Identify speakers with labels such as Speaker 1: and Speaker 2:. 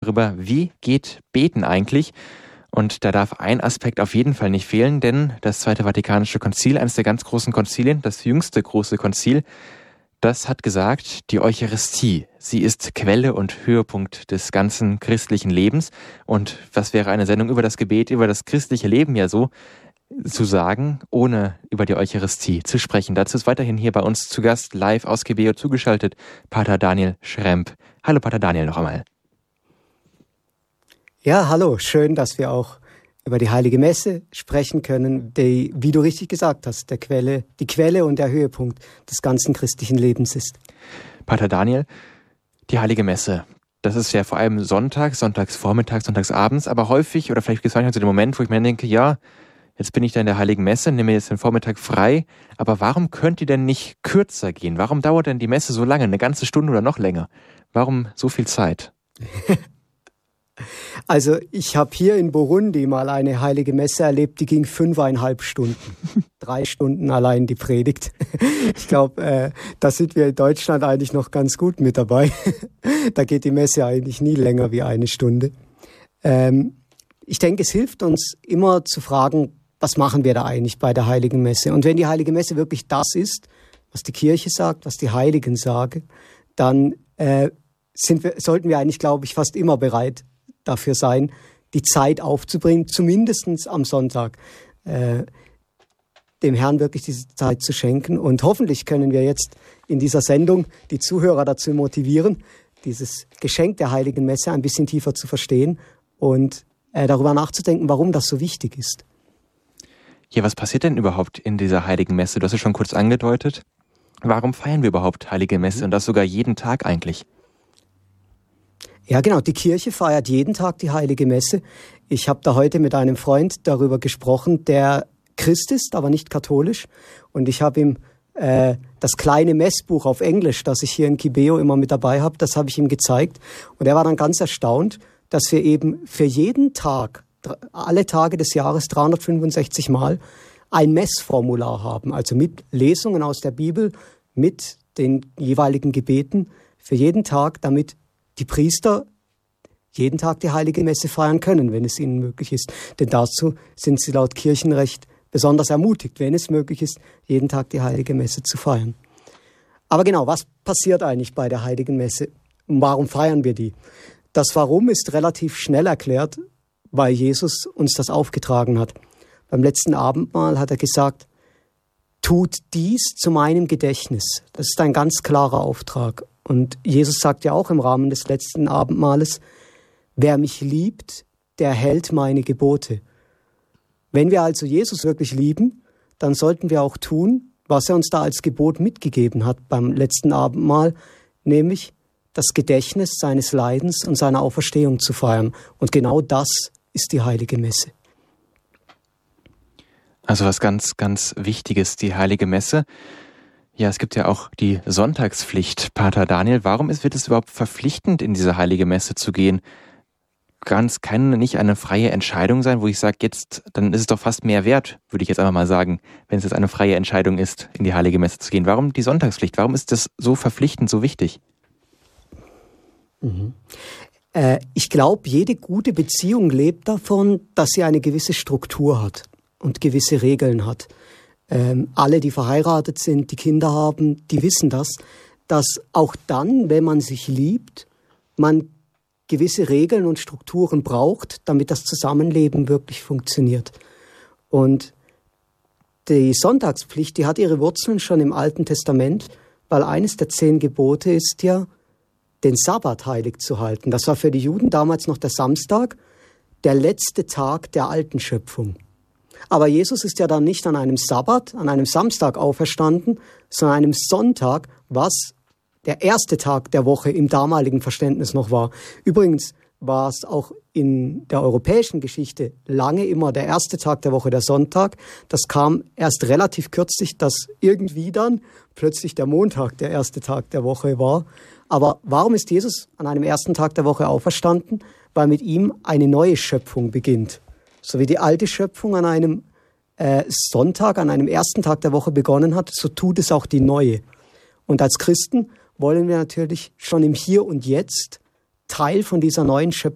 Speaker 1: darüber, wie geht Beten eigentlich? Und da darf ein Aspekt auf jeden Fall nicht fehlen, denn das Zweite Vatikanische Konzil, eines der ganz großen Konzilien, das jüngste große Konzil, das hat gesagt, die Eucharistie, sie ist Quelle und Höhepunkt des ganzen christlichen Lebens. Und was wäre eine Sendung über das Gebet, über das christliche Leben ja so zu sagen, ohne über die Eucharistie zu sprechen. Dazu ist weiterhin hier bei uns zu Gast, live aus Gebeo zugeschaltet, Pater Daniel Schremp. Hallo Pater Daniel noch einmal.
Speaker 2: Ja, hallo, schön, dass wir auch über die Heilige Messe sprechen können, die, wie du richtig gesagt hast, die Quelle und der Höhepunkt des ganzen christlichen Lebens ist.
Speaker 1: Pater Daniel, die Heilige Messe, das ist ja vor allem sonntagsvormittags, sonntagsabends, aber häufig, oder vielleicht gibt es manchmal so den Moment, wo ich mir denke, ja, jetzt bin ich da in der Heiligen Messe, nehme jetzt den Vormittag frei, aber warum könnt ihr denn nicht kürzer gehen? Warum dauert denn die Messe so lange, eine ganze Stunde oder noch länger? Warum so viel Zeit?
Speaker 2: Also ich habe hier in Burundi mal eine Heilige Messe erlebt, die ging 5,5 Stunden. 3 Stunden allein die Predigt. Ich glaube, da sind wir in Deutschland eigentlich noch ganz gut mit dabei. Da geht die Messe eigentlich nie länger wie 1 Stunde. Ich denke, es hilft uns immer zu fragen, was machen wir da eigentlich bei der Heiligen Messe? Und wenn die Heilige Messe wirklich das ist, was die Kirche sagt, was die Heiligen sagen, dann sollten wir eigentlich, glaube ich, fast immer bereit dafür sein, die Zeit aufzubringen, zumindest am Sonntag, dem Herrn wirklich diese Zeit zu schenken. Und hoffentlich können wir jetzt in dieser Sendung die Zuhörer dazu motivieren, dieses Geschenk der Heiligen Messe ein bisschen tiefer zu verstehen und darüber nachzudenken, warum das so wichtig ist.
Speaker 1: Ja, was passiert denn überhaupt in dieser Heiligen Messe? Du hast es schon kurz angedeutet. Warum feiern wir überhaupt Heilige Messe und das sogar jeden Tag eigentlich?
Speaker 2: Ja, genau. Die Kirche feiert jeden Tag die Heilige Messe. Ich habe da heute mit einem Freund darüber gesprochen, der Christ ist, aber nicht katholisch. Und ich habe ihm das kleine Messbuch auf Englisch, das ich hier in Kibeo immer mit dabei habe, das habe ich ihm gezeigt. Und er war dann ganz erstaunt, dass wir eben für jeden Tag, alle Tage des Jahres 365 Mal, ein Messformular haben. Also mit Lesungen aus der Bibel, mit den jeweiligen Gebeten für jeden Tag, damit die Priester jeden Tag die Heilige Messe feiern können, wenn es ihnen möglich ist. Denn dazu sind sie laut Kirchenrecht besonders ermutigt, wenn es möglich ist, jeden Tag die Heilige Messe zu feiern. Aber genau, was passiert eigentlich bei der Heiligen Messe? Und warum feiern wir die? Das Warum ist relativ schnell erklärt, weil Jesus uns das aufgetragen hat. Beim letzten Abendmahl hat er gesagt, tut dies zu meinem Gedächtnis. Das ist ein ganz klarer Auftrag. Und Jesus sagt ja auch im Rahmen des letzten Abendmahles, wer mich liebt, der hält meine Gebote. Wenn wir also Jesus wirklich lieben, dann sollten wir auch tun, was er uns da als Gebot mitgegeben hat beim letzten Abendmahl, nämlich das Gedächtnis seines Leidens und seiner Auferstehung zu feiern. Und genau das ist die Heilige Messe.
Speaker 1: Also was ganz, ganz Wichtiges, die Heilige Messe. Ja, es gibt ja auch die Sonntagspflicht, Pater Daniel. Warum wird es überhaupt verpflichtend, in diese Heilige Messe zu gehen? Kann nicht eine freie Entscheidung sein, wo ich sage, jetzt, dann ist es doch fast mehr wert, würde ich jetzt einfach mal sagen, wenn es jetzt eine freie Entscheidung ist, in die Heilige Messe zu gehen. Warum die Sonntagspflicht? Warum ist das so verpflichtend, so wichtig?
Speaker 2: Ich glaube, jede gute Beziehung lebt davon, dass sie eine gewisse Struktur hat und gewisse Regeln hat. Alle, die verheiratet sind, die Kinder haben, die wissen das, dass auch dann, wenn man sich liebt, man gewisse Regeln und Strukturen braucht, damit das Zusammenleben wirklich funktioniert. Und die Sonntagspflicht, die hat ihre Wurzeln schon im Alten Testament, weil eines der 10 Gebote ist ja, den Sabbat heilig zu halten. Das war für die Juden damals noch der Samstag, der letzte Tag der alten Schöpfung. Aber Jesus ist ja dann nicht an einem Sabbat, an einem Samstag auferstanden, sondern an einem Sonntag, was der erste Tag der Woche im damaligen Verständnis noch war. Übrigens war es auch in der europäischen Geschichte lange immer der erste Tag der Woche, der Sonntag. Das kam erst relativ kürzlich, dass irgendwie dann plötzlich der Montag der erste Tag der Woche war. Aber warum ist Jesus an einem ersten Tag der Woche auferstanden? Weil mit ihm eine neue Schöpfung beginnt. So wie die alte Schöpfung an einem Sonntag, an einem ersten Tag der Woche begonnen hat, so tut es auch die neue. Und als Christen wollen wir natürlich schon im Hier und Jetzt Teil von dieser neuen Schöpfung